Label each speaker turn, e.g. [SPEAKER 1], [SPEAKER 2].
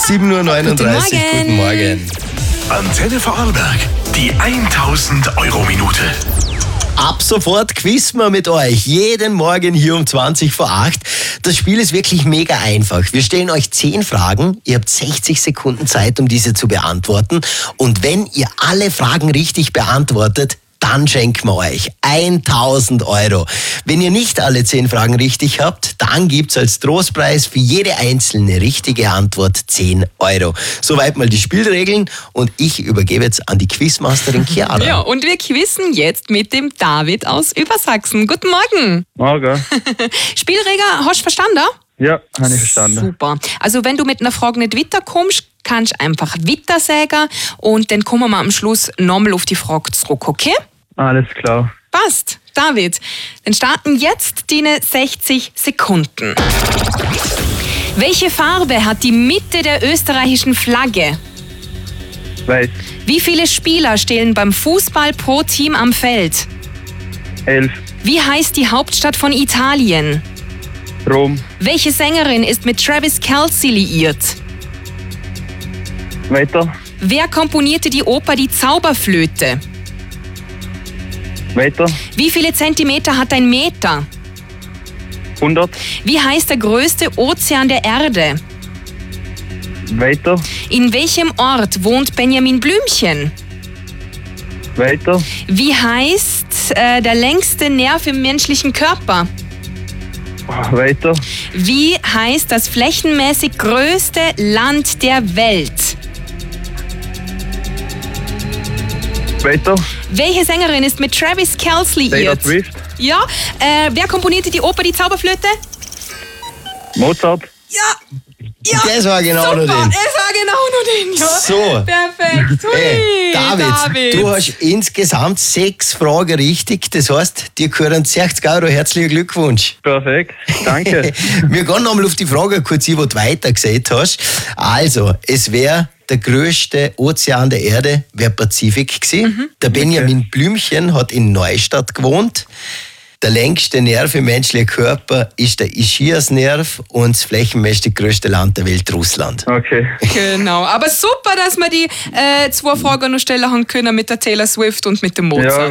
[SPEAKER 1] 7:39 Uhr. Guten Morgen.
[SPEAKER 2] Antenne Vorarlberg, die 1000-Euro-Minute.
[SPEAKER 1] Ab sofort quizzen wir mit euch. Jeden Morgen hier um 20 vor 8. Das Spiel ist wirklich mega einfach. Wir stellen euch 10 Fragen. Ihr habt 60 Sekunden Zeit, um diese zu beantworten. Und wenn ihr alle Fragen richtig beantwortet, dann schenken wir euch 1000 Euro. Wenn ihr nicht alle 10 Fragen richtig habt, dann gibt's als Trostpreis für jede einzelne richtige Antwort 10 Euro. Soweit mal die Spielregeln und ich übergebe jetzt an die Quizmasterin Chiara.
[SPEAKER 3] Ja, und wir quizzen jetzt mit dem David aus Übersachsen. Guten Morgen.
[SPEAKER 4] Morgen.
[SPEAKER 3] Spielregeln, hast du verstanden?
[SPEAKER 4] Ja, habe ich verstanden.
[SPEAKER 3] Super. Also wenn du mit einer Frage nicht weiterkommst, kannst du einfach weiter sagen und dann kommen wir am Schluss nochmal auf die Frage zurück, okay?
[SPEAKER 4] Alles klar.
[SPEAKER 3] Passt. David, dann starten jetzt deine 60 Sekunden. Welche Farbe hat die Mitte der österreichischen Flagge?
[SPEAKER 4] Weiß.
[SPEAKER 3] Wie viele Spieler stehen beim Fußball pro Team am Feld?
[SPEAKER 4] 11.
[SPEAKER 3] Wie heißt die Hauptstadt von Italien?
[SPEAKER 4] Rom.
[SPEAKER 3] Welche Sängerin ist mit Travis Kelce liiert?
[SPEAKER 4] Weiter.
[SPEAKER 3] Wer komponierte die Oper Die Zauberflöte?
[SPEAKER 4] Weiter.
[SPEAKER 3] Wie viele Zentimeter hat ein Meter?
[SPEAKER 4] 100.
[SPEAKER 3] Wie heißt der größte Ozean der Erde?
[SPEAKER 4] Weiter.
[SPEAKER 3] In welchem Ort wohnt Benjamin Blümchen?
[SPEAKER 4] Weiter.
[SPEAKER 3] Wie heißt der längste Nerv im menschlichen Körper?
[SPEAKER 4] Weiter.
[SPEAKER 3] Wie heißt das flächenmäßig größte Land der Welt?
[SPEAKER 4] Weiter.
[SPEAKER 3] Welche Sängerin ist mit Travis Kelce
[SPEAKER 4] Taylor
[SPEAKER 3] liiert?
[SPEAKER 4] Swift.
[SPEAKER 3] Ja. Wer komponierte die Oper Die Zauberflöte?
[SPEAKER 4] Mozart.
[SPEAKER 3] Ja.
[SPEAKER 1] Das war genau
[SPEAKER 3] Super,
[SPEAKER 1] nur
[SPEAKER 3] es
[SPEAKER 1] den.
[SPEAKER 3] war genau nur den. Ja.
[SPEAKER 1] So.
[SPEAKER 3] Perfekt. Hui,
[SPEAKER 1] David, du hast insgesamt 6 Fragen richtig. Das heißt, dir gehören 60 Euro. Herzlichen Glückwunsch.
[SPEAKER 4] Perfekt. Danke.
[SPEAKER 1] Wir gehen nochmal auf die Frage kurz ein, wo du weiter gesagt hast. Also, es wäre der größte Ozean der Erde, wäre Pazifik gewesen. Der Benjamin Blümchen hat in Neustadt gewohnt. Der längste Nerv im menschlichen Körper ist der Ischiasnerv und das flächenmäßig größte Land der Welt, Russland.
[SPEAKER 4] Okay.
[SPEAKER 3] Genau. Aber super, dass wir die 2 Fragen noch stellen haben können mit der Taylor Swift und mit dem Mozart.
[SPEAKER 4] Ja,